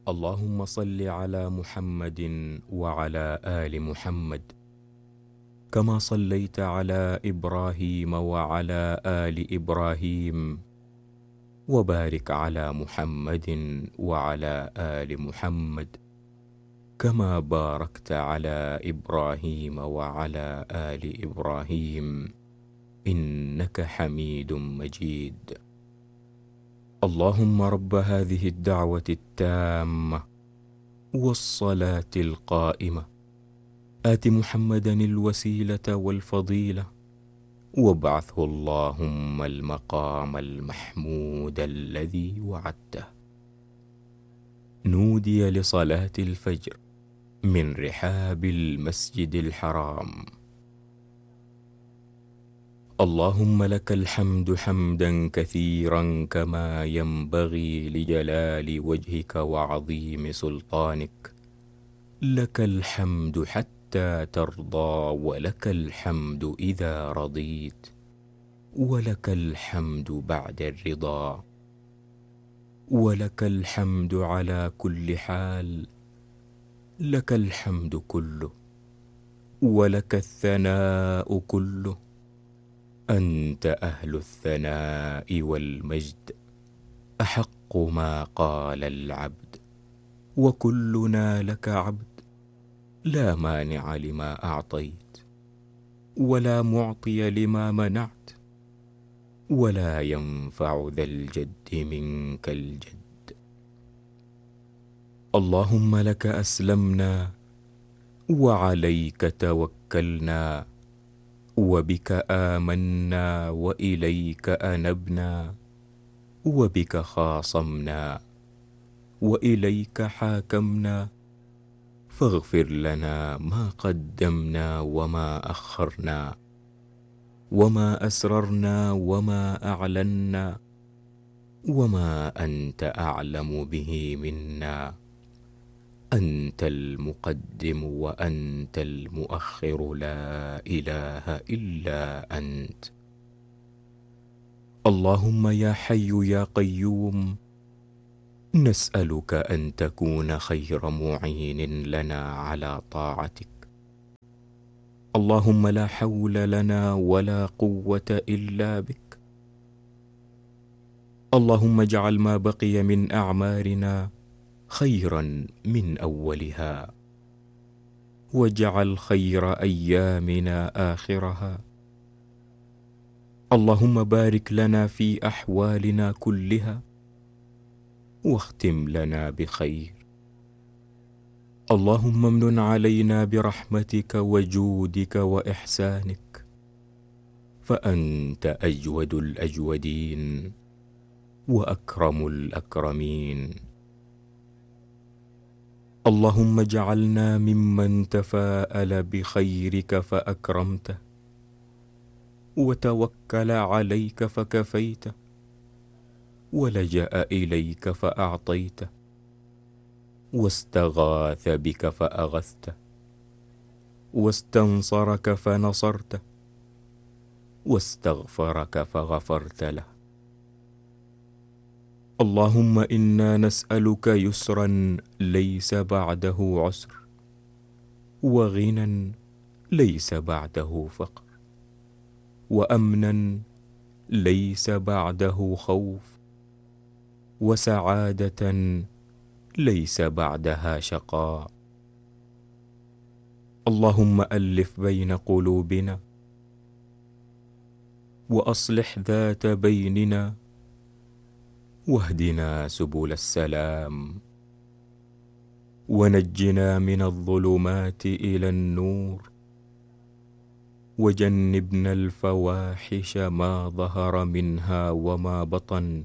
اللهم صل على محمد وعلى آل محمد كما صليت على إبراهيم وعلى آل إبراهيم، وبارك على محمد وعلى آل محمد كما باركت على إبراهيم وعلى آل إبراهيم إنك حميد مجيد. اللهم رب هذه الدعوة التامة والصلاة القائمة، آت محمدا الوسيلة والفضيلة، وابعثه اللهم المقام المحمود الذي وعدته. نودي لصلاة الفجر من رحاب المسجد الحرام. اللهم لك الحمد حمدا كثيرا كما ينبغي لجلال وجهك وعظيم سلطانك. لك الحمد حتى ترضى، ولك الحمد إذا رضيت، ولك الحمد بعد الرضا، ولك الحمد على كل حال. لك الحمد كله، ولك الثناء كله. أنت أهل الثناء والمجد، أحق ما قال العبد، وكلنا لك عبد. لا مانع لما أعطيت، ولا معطي لما منعت، ولا ينفع ذا الجد منك الجد. اللهم لك أسلمنا، وعليك توكلنا، وبك آمنا، وإليك أنبنا، وبك خاصمنا، وإليك حاكمنا. فاغفر لنا ما قدمنا وما أخرنا، وما أسررنا وما أعلنا، وما أنت أعلم به منا. أنت المقدم وأنت المؤخر، لا إله إلا أنت. اللهم يا حي يا قيوم، نسألك أن تكون خير معين لنا على طاعتك. اللهم لا حول لنا ولا قوة إلا بك. اللهم اجعل ما بقي من أعمارنا خيرا من أولها، واجعل خير أيامنا آخرها. اللهم بارك لنا في أحوالنا كلها، واختم لنا بخير. اللهم امنن علينا برحمتك وجودك وإحسانك، فأنت أجود الأجودين وأكرم الأكرمين. اللهم اجعلنا ممن تفاءل بخيرك فأكرمته، وتوكل عليك فكفيته، ولجأ إليك فأعطيته، واستغاث بك فأغثته، واستنصرك فنصرته، واستغفرك فغفرت له. اللهم إنا نسألك يسرا ليس بعده عسر، وغنى ليس بعده فقر، وأمنا ليس بعده خوف، وسعادة ليس بعدها شقاء. اللهم ألف بين قلوبنا، وأصلح ذات بيننا، واهدنا سبل السلام، ونجنا من الظلمات إلى النور، وجنبنا الفواحش ما ظهر منها وما بطن.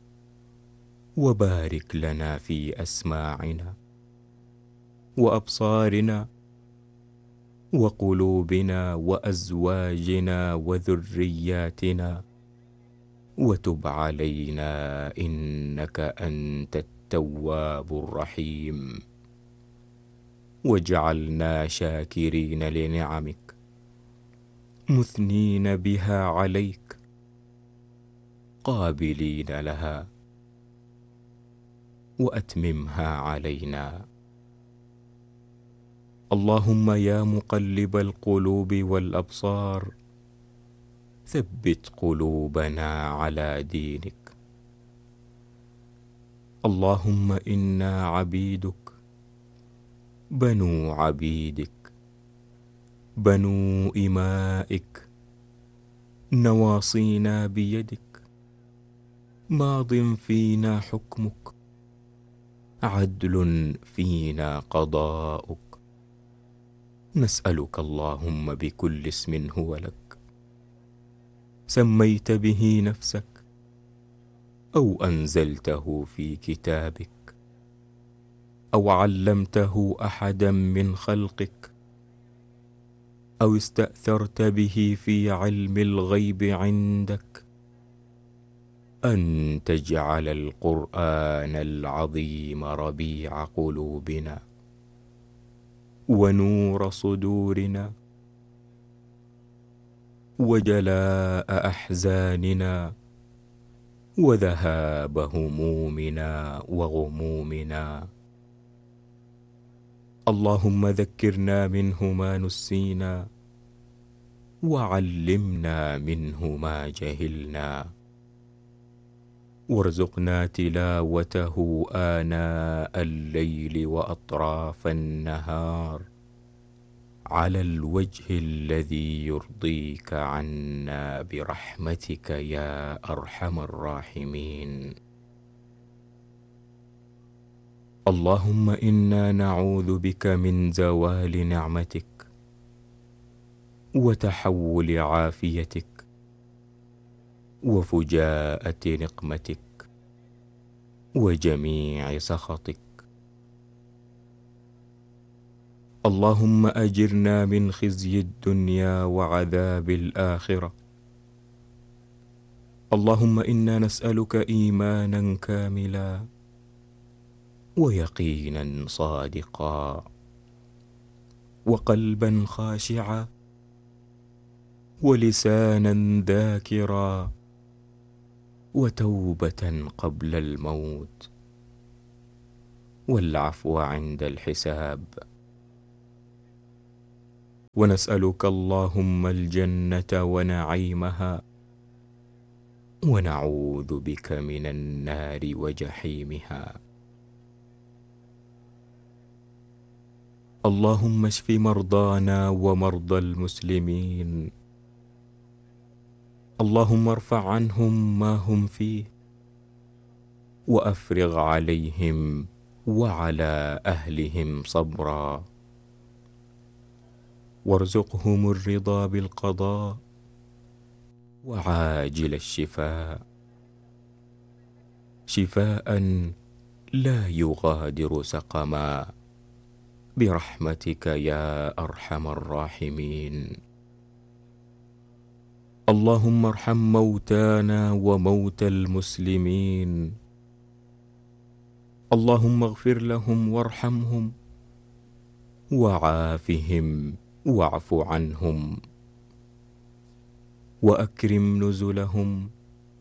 وبارك لنا في أسماعنا، وأبصارنا، وقلوبنا، وأزواجنا، وذرياتنا، وتب علينا إنك أنت التواب الرحيم. واجعلنا شاكرين لنعمك، مثنين بها عليك، قابلين لها. وأتممها علينا. اللهم يا مقلب القلوب والأبصار ثبت قلوبنا على دينك. اللهم إنا عبيدك بنو عبيدك بنو إمائك نواصينا بيدك، ماض فينا حكمك، عدل فينا قضاؤك. نسألك اللهم بكل اسم هو لك سميت به نفسك أو أنزلته في كتابك أو علمته أحدا من خلقك أو استأثرت به في علم الغيب عندك، أن تجعل القرآن العظيم ربيع قلوبنا ونور صدورنا وجلاء أحزاننا وذهاب همومنا وغمومنا. اللهم ذكرنا منه ما نسينا وعلمنا منه ما جهلنا، وارزقنا تلاوته آناء الليل وأطراف النهار على الوجه الذي يرضيك عنا برحمتك يا أرحم الراحمين. اللهم إنا نعوذ بك من زوال نعمتك وتحول عافيتك وفجاءة نقمتك وجميع سخطك. اللهم أجرنا من خزي الدنيا وعذاب الآخرة. اللهم إنا نسألك إيمانا كاملا ويقينا صادقا وقلبا خاشعا ولسانا ذاكرا وتوبة قبل الموت والعفو عند الحساب. ونسألك اللهم الجنة ونعيمها ونعوذ بك من النار وجحيمها. اللهم اشف مرضانا ومرضى المسلمين. اللهم ارفع عنهم ما هم فيه وأفرغ عليهم وعلى أهلهم صبرا، وارزقهم الرضا بالقضاء وعاجل الشفاء، شفاء لا يغادر سقما برحمتك يا أرحم الراحمين. اللهم ارحم موتانا وموتى المسلمين. اللهم اغفر لهم وارحمهم وعافهم واعف عنهم وأكرم نزلهم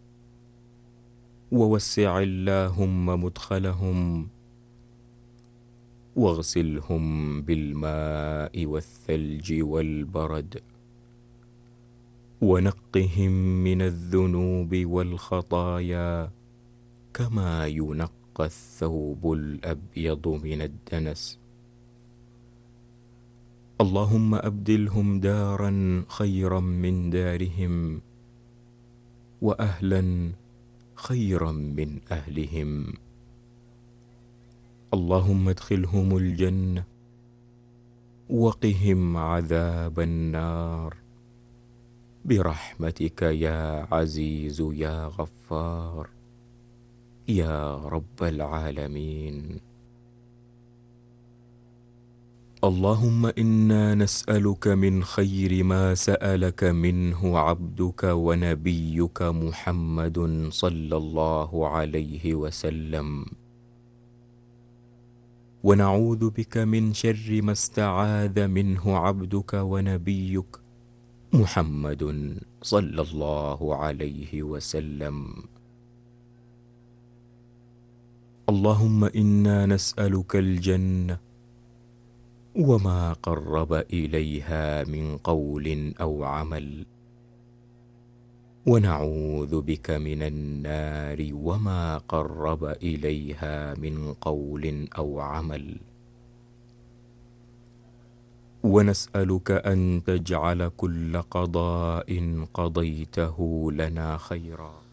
ووسع اللهم مدخلهم واغسلهم بالماء والثلج والبرد ونقهم من الذنوب والخطايا كما ينقى الثوب الأبيض من الدنس. اللهم أبدلهم دارا خيرا من دارهم وأهلا خيرا من أهلهم. اللهم ادخلهم الجنة وقهم عذاب النار برحمتك يا عزيز يا غفار يا رب العالمين. اللهم إنا نسألك من خير ما سألك منه عبدك ونبيك محمد صلى الله عليه وسلم، ونعوذ بك من شر ما استعاذ منه عبدك ونبيك محمد صلى الله عليه وسلم. اللهم إنا نسألك الجنة وما قرب إليها من قول أو عمل، ونعوذ بك من النار وما قرب إليها من قول أو عمل، ونسألك أن تجعل كل قضاء قضيته لنا خيرا